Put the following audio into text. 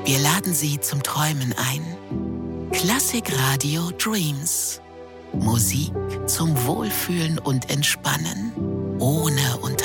Wir laden Sie zum Träumen ein. Klassik Radio Dreams. Musik zum Wohlfühlen und Entspannen. Ohne